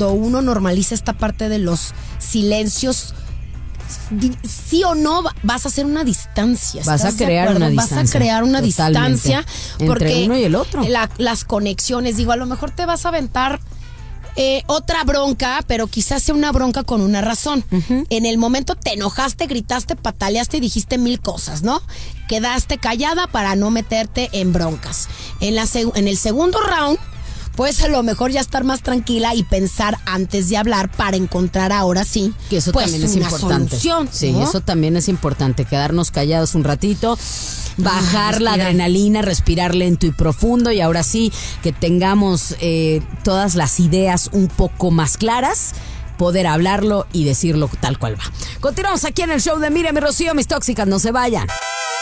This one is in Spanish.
cuando uno normaliza esta parte de los silencios, sí o no vas a hacer una distancia. Vas a crear una distancia. Vas a crear una distancia porque entre uno y el otro. Las conexiones, digo, a lo mejor te vas a aventar otra bronca, pero quizás sea una bronca con una razón. Uh-huh. En el momento te enojaste, gritaste, pataleaste y dijiste 1000 cosas, ¿no? Quedaste callada para no meterte en broncas. En el segundo round, puedes a lo mejor ya estar más tranquila y pensar antes de hablar para encontrar ahora sí, que eso pues, también es importante. Solución, sí, ¿no? Eso también es importante, quedarnos callados un ratito, bajar la adrenalina, respirar lento y profundo, y ahora sí que tengamos todas las ideas un poco más claras, poder hablarlo y decirlo tal cual va. Continuamos aquí en el show de Miriam y Rocío, mis tóxicas, no se vayan.